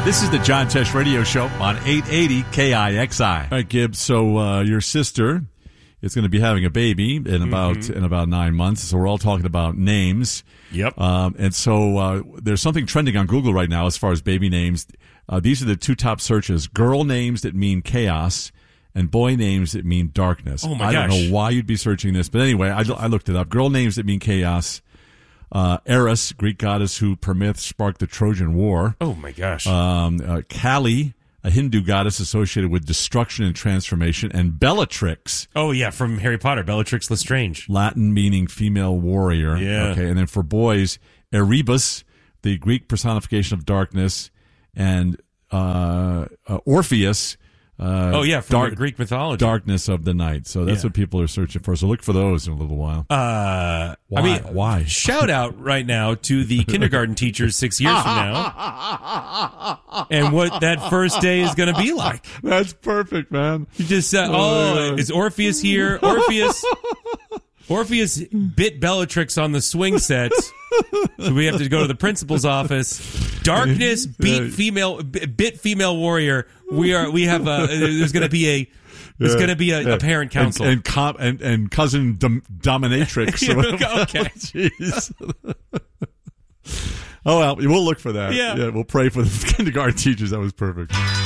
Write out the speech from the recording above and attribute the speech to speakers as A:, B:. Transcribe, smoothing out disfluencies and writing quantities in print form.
A: This is the John Tesh Radio Show on 880 KIXI. All right, Gibbs. So your sister is going to be having a baby in about 9 months. So we're all talking about names.
B: Yep.
A: And so there's something trending on Google right now as far as baby names. These are the two top searches: girl names that mean chaos, and boy names that mean darkness.
B: Oh my
A: gosh! I don't know why you'd be searching this, but anyway, I looked it up. Girl names that mean chaos. Eris, Greek goddess who per myth sparked the Trojan War.
B: Oh my gosh.
A: Kali, a Hindu goddess associated with destruction and transformation, and Bellatrix.
B: Oh yeah, from Harry Potter, Bellatrix Lestrange.
A: Latin meaning female warrior.
B: Yeah.
A: Okay, and then for boys, Erebus, the Greek personification of darkness, and Orpheus.
B: From Greek mythology.
A: Darkness of the night. So that's what people are searching for. So look for those in a little while. Why?
B: Shout out right now to the kindergarten teachers 6 years from now and what that first day is going to be like.
A: That's perfect, man.
B: You just said, is Orpheus here? Orpheus bit Bellatrix on the swing set. So we have to go to the principal's office. Darkness bit female warrior. There's going to be a parent council
A: and cousin dominatrix.
B: Okay.
A: Jeez. Oh well, we'll look for that.
B: Yeah,
A: we'll pray for the kindergarten teachers. That was perfect.